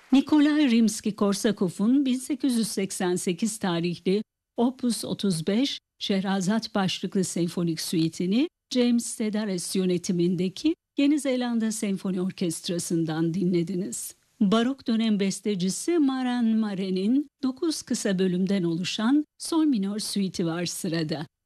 Nikolay Rimski-Korsakov'un 1888 tarihli Opus 35 Şehrazat başlıklı senfonik suitini James Sedaris yönetimindeki Yeni Zelanda Senfoni Orkestrası'ndan dinlediniz. Barok dönem bestecisi Maran Mare'nin 9 kısa bölümden oluşan sol minör suiti var sırada.